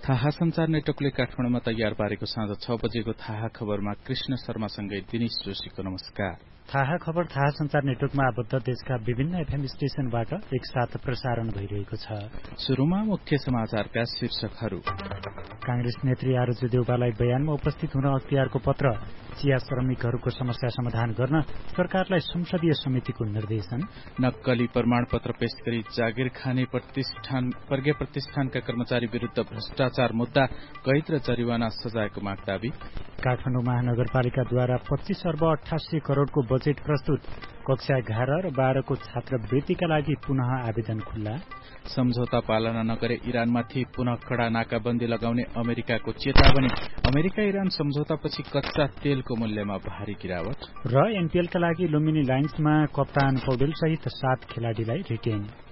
थाहा संचार नेटवर्कले काठमाडौँमा तयार पारेको साँझ 6 बजेको थाहा खबरमा कृष्ण शर्मासँगै दिनेश जोशीको नमस्कार। थाहा खबर थाहा संचार नेटवर्कमा आबद्ध देशका विभिन्न एफएम स्टेशनबाट एकसाथ प्रसारण भइरहेको छ। सुरुमा मुख्य समाचारका शीर्षकहरू। कांग्रेस नेत्री आरजु देउवालाई बयानमा उपस्थित हुन अख्तियारको पत्र। चिया श्रमिकहरूको समस्या समाधान गर्न सरकारलाई संसदीय समितिको निर्देशन। नक्कली प्रमाणपत्र पेश गरी जागिर खाने वर्गीय प्रतिष्ठानका कर्मचारी विरूद्ध भ्रष्टाचार मुद्दा, कैद र जरिवाना सजायको माग दावी। काठमाडौँ महानगरपालिकाद्वारा 25 अर्ब 88 करोड़को बजेट प्रस्तुत। कक्षा 11 र 12 को छात्रवृत्तिका लागि पुनः आवेदन खुल्ला। सम्झौता पालना नगरे इरानमाथि पुनः कड़ा नाकाबन्दी लगाउने अमेरिकाको चेतावनी। अमेरिका इरान सम्झौतापछि कच्चा तेलको मूल्यमा भारी गिरावट। र एनपीएलका लागि लुम्बिनी लायन्समा कप्तान पौडेल सहित 7 खेलाड़ीलाई रिटेन।